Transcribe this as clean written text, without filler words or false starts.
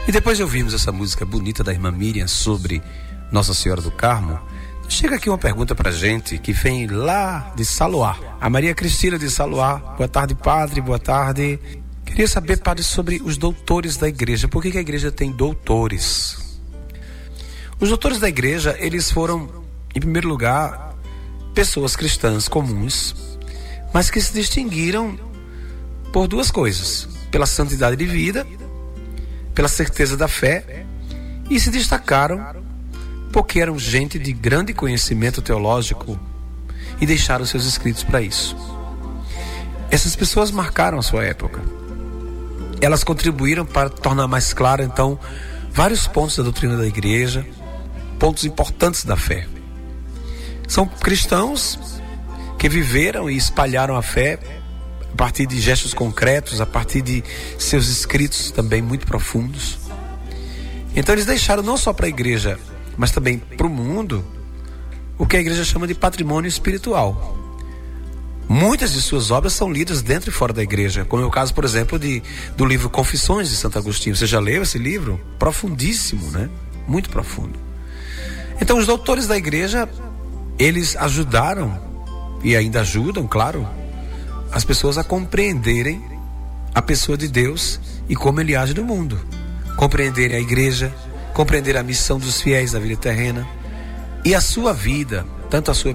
E depois de ouvirmos essa música bonita da irmã Miriam sobre Nossa Senhora do Carmo, chega aqui uma pergunta pra gente que vem lá de Saloá. A Maria Cristina de Saloá. Boa tarde, padre, boa tarde. Queria saber, padre, sobre os doutores da igreja. Por que a igreja tem doutores? Os doutores da igreja, eles foram, em primeiro lugar, pessoas cristãs comuns, mas que se distinguiram por duas coisas: pela santidade de vida, pela certeza da fé, e se destacaram porque eram gente de grande conhecimento teológico e deixaram seus escritos para isso. Essas pessoas marcaram a sua época. Elas contribuíram para tornar mais claro, então, vários pontos da doutrina da igreja, pontos importantes da fé. São cristãos que viveram e espalharam a fé a partir de gestos concretos, a partir de seus escritos também muito profundos. Então eles deixaram não só para a igreja, mas também para o mundo, o que a igreja chama de patrimônio espiritual. Muitas de suas obras são lidas dentro e fora da igreja, como é o caso, por exemplo, do livro Confissões de Santo Agostinho. Você já leu esse livro? Profundíssimo, né? Muito profundo. Então os doutores da igreja, eles ajudaram, e ainda ajudam, claro, as pessoas a compreenderem a pessoa de Deus e como Ele age no mundo. Compreenderem a igreja, compreender a missão dos fiéis da vida terrena e a sua vida, tanto a sua